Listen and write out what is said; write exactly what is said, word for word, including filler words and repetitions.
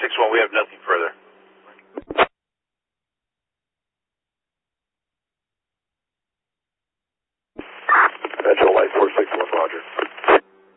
six one, we have nothing further. Metro Light four six one.